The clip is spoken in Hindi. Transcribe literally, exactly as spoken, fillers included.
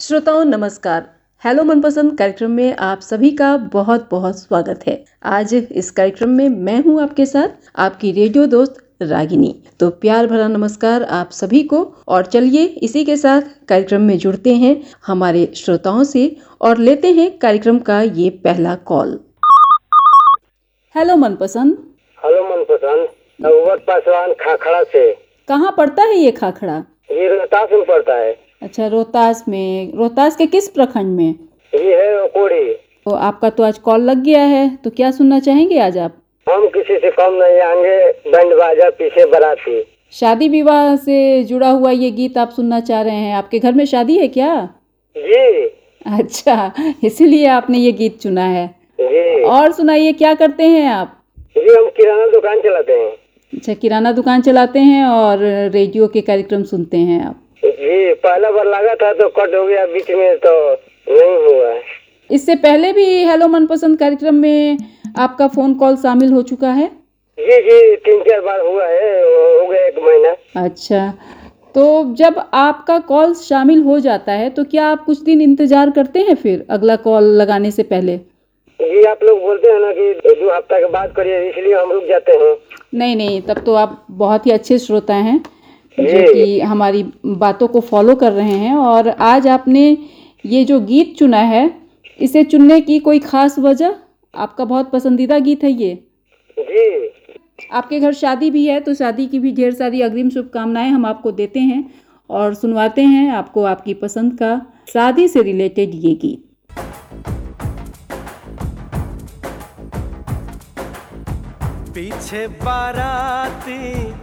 श्रोताओं नमस्कार। हेलो मनपसंद कार्यक्रम में आप सभी का बहुत बहुत स्वागत है। आज इस कार्यक्रम में मैं हूं आपके साथ आपकी रेडियो दोस्त रागिनी। तो प्यार भरा नमस्कार आप सभी को। और चलिए इसी के साथ कार्यक्रम में जुड़ते हैं हमारे श्रोताओं से और लेते हैं कार्यक्रम का ये पहला कॉल। हेलो मनपसंद। हेलो मनपसंद, अवध पासवान खाखड़ा से। कहाँ पड़ता है ये खाखड़ा? ये रोहतास में पड़ता है। अच्छा, रोहतास में। रोहतास के किस प्रखंड में? ये है कोड़ी। तो आपका तो आज कॉल लग गया है, तो क्या सुनना चाहेंगे आज आप? हम किसी से कम नहीं आएंगे, बैंड बाजा पीछे बराती। शादी विवाह से जुड़ा हुआ ये गीत आप सुनना चाह रहे हैं। आपके घर में शादी है क्या? जी। अच्छा, इसीलिए आपने ये गीत चुना है जी। और सुनाइए, क्या करते हैं आप? जी, हम किराना दुकान चलाते हैं। अच्छा, किराना दुकान चलाते हैं और रेडियो के कार्यक्रम सुनते हैं आप? जी, पहला बार लगा था तो कट हो गया बीच में, तो नहीं हुआ। इससे पहले भी हेलो मनपसंद कार्यक्रम में आपका फोन कॉल शामिल हो चुका है? जी जी, तीन चार बार हुआ है, हो गया एक महीना। अच्छा, तो जब आपका कॉल शामिल हो जाता है तो क्या आप कुछ दिन इंतजार करते हैं फिर अगला कॉल लगाने से पहले? जी, आप लोग बोलते हैं ना कि दो हफ्ता के बाद करिए, इसलिए हम रुक जाते हैं। नहीं नहीं, तब तो आप बहुत ही अच्छे श्रोता हैं जो कि हमारी बातों को फॉलो कर रहे हैं। और आज आपने ये जो गीत चुना है, इसे चुनने की कोई खास वजह? आपका बहुत पसंदीदा गीत है ये? जी। आपके घर शादी भी है तो शादी की भी ढेर सारी अग्रिम शुभकामनाएं हम आपको देते हैं और सुनवाते हैं आपको आपकी पसंद का शादी से रिलेटेड ये गीत। पीछे बाराती